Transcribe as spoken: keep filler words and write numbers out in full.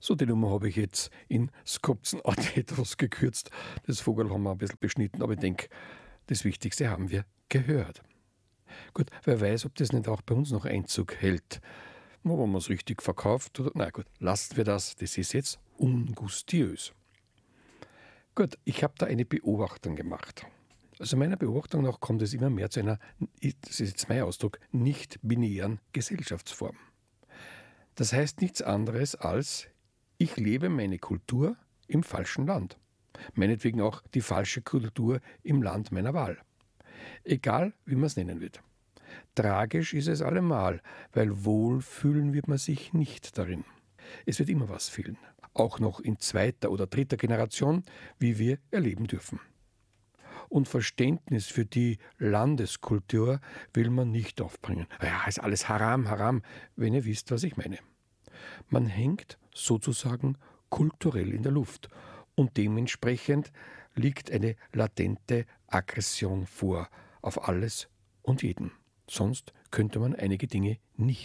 So, die Nummer habe ich jetzt in Skopzen etwas gekürzt. Das Vogel haben wir ein bisschen beschnitten, aber ich denke, das Wichtigste haben wir gehört. Gut, wer weiß, ob das nicht auch bei uns noch Einzug hält. Nur wenn man es richtig verkauft oder, na gut, lassen wir das, das ist jetzt ungustiös. Gut, ich habe da eine Beobachtung gemacht. Also meiner Beobachtung nach kommt es immer mehr zu einer, das ist jetzt mein Ausdruck, nicht binären Gesellschaftsform. Das heißt nichts anderes als, ich lebe meine Kultur im falschen Land. Meinetwegen auch die falsche Kultur im Land meiner Wahl. Egal, wie man es nennen wird. Tragisch ist es allemal, weil wohlfühlen wird man sich nicht darin. Es wird immer was fehlen, auch noch in zweiter oder dritter Generation, wie wir erleben dürfen. Und Verständnis für die Landeskultur will man nicht aufbringen. Ja, ist alles Haram, Haram, wenn ihr wisst, was ich meine. Man hängt sozusagen kulturell in der Luft und dementsprechend liegt eine latente Aggression vor auf alles und jeden. Sonst könnte man einige Dinge nicht